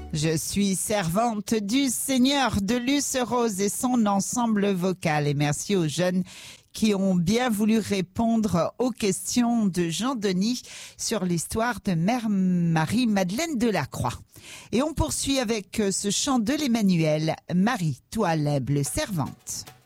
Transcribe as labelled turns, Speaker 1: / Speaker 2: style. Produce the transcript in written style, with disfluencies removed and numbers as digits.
Speaker 1: Je suis servante du Seigneur de Luce Rose et son ensemble vocal. Et merci aux jeunes qui ont bien voulu répondre aux questions de Jean-Denis sur l'histoire de Mère Marie-Madeleine de la Croix. Et on poursuit avec ce chant de l'Emmanuel, Marie, toi l'humble servante.